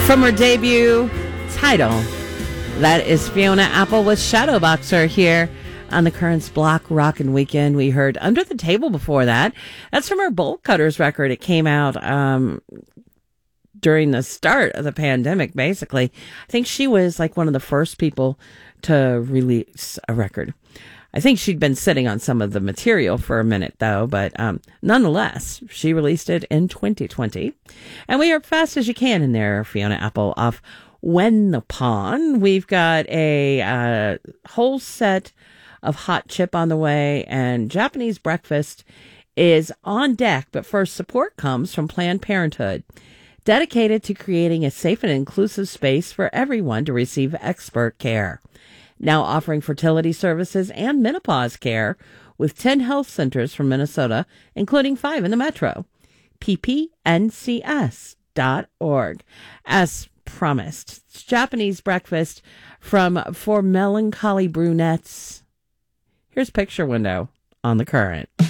From her debut title, that is Fiona Apple with Shadowboxer here on the Currents Block Rockin' Weekend. We heard Under the Table before that. That's from her Bolt Cutters record. It came out during the start of the pandemic, basically. I think she was like one of the first people to release a record. I think she'd been sitting on some of the material for a minute, though, but nonetheless, she released it in 2020. And we are Fast As You Can in there, Fiona Apple, off When the Pawn. We've got a whole set of Hot Chip on the way, and Japanese Breakfast is on deck, but first support comes from Planned Parenthood, dedicated to creating a safe and inclusive space for everyone to receive expert care. Now offering fertility services and menopause care with 10 health centers from Minnesota, including 5 in the metro. ppncs.org. As promised, it's Japanese Breakfast from For Melancholy Brunettes. Here's Picture Window on The Current.